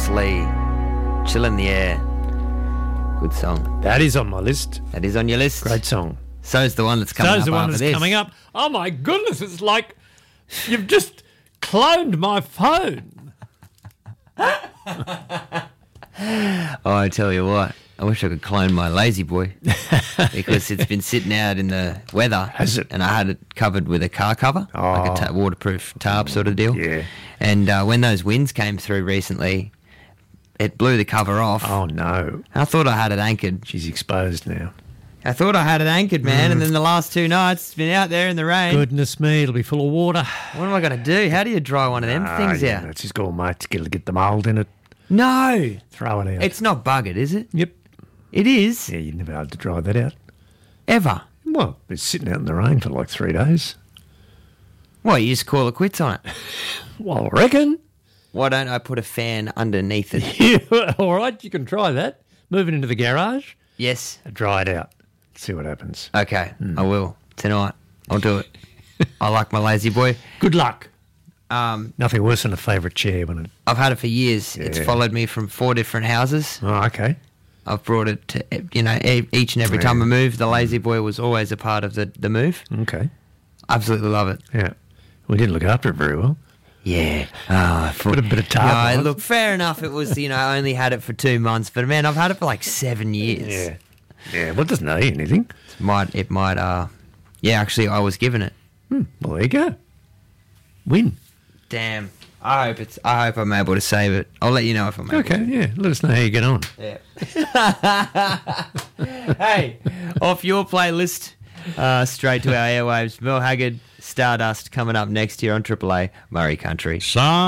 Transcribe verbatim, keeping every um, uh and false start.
Lee, Chill in the Air. Good song. That is on my list. That is on your list. Great song. So's the one that's coming So's up the one after that's this. coming up. Oh, my goodness. It's like you've just cloned my phone. Oh, I tell you what. I wish I could clone my Lazy Boy because it's been sitting out in the weather. Has it? And I had it covered with a car cover, Oh. like a ta- waterproof tarp sort of deal. Yeah. And uh, when those winds came through recently, it blew the cover off. Oh, no. I thought I had it anchored. She's exposed now. I thought I had it anchored, man. And then the last two nights, it's been out there in the rain. Goodness me, it'll be full of water. What am I going to do? How do you dry one of them Ah, things yeah, out? It's just all mate to get, get the mould in it. No. Throw it out. It's not buggered, is it? Yep. It is? Yeah, you'd never be able to dry that out. Ever? Well, it's sitting out in the rain for like three days. Well, you just call it quits on it. Well, I reckon. Why don't I put a fan underneath it? Yeah, all right, you can try that. Move it into the garage Yes. and dry it out. See what happens. Okay, I will. Tonight. I'll do it. I like my Lazy Boy. Good luck. Um, Nothing worse than a favourite chair when it... I've had it for years. It's Yeah. followed me from four different houses. Oh, okay. I've brought it to, you know, e- each and every time Yeah. I move, the Lazy Boy was always a part of the, the move. Okay. Absolutely love it. Yeah. We didn't look after it very well. Yeah. Oh, for, Put a bit of tarp No, on. look, fair enough. It was, you know, I only had it for two months, but man, I've had it for like seven years. Yeah. Yeah, well, it doesn't need anything. It might, it might, uh, yeah, actually, I was given it. Hmm. Well, there you go. Win. Damn. I hope it's, I hope I'm able to save it. I'll let you know if I'm able Okay, to. yeah. Let us know how you get on. Yeah. Hey, off your playlist, uh, straight to our airwaves. Mel Haggard, Stardust, coming up next year on Triple A Murray Country. Some